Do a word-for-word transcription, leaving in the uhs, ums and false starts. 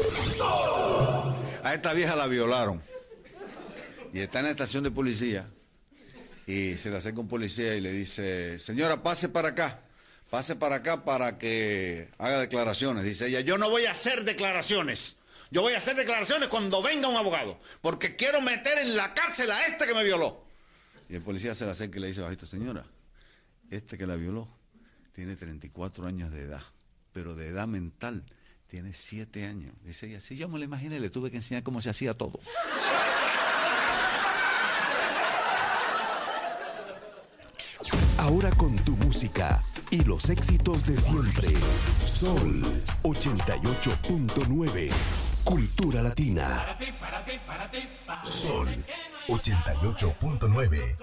A esta vieja la violaron. Y está en la estación de policía. Y se le acerca un policía y le dice: señora, pase para acá. Pase para acá para que haga declaraciones. Dice ella: yo no voy a hacer declaraciones. Yo voy a hacer declaraciones cuando venga un abogado. Porque quiero meter en la cárcel a este que me violó. Y el policía se le acerca y le dice bajito: señora, este que la violó tiene treinta y cuatro años de edad. Pero de edad mental tiene siete años. Dice ella: sí, yo me lo imaginé, le tuve que enseñar cómo se hacía todo. Ahora con tu música y los éxitos de siempre. Sol ochenta y ocho punto nueve. Cultura Latina. Sol ochenta y ocho punto nueve.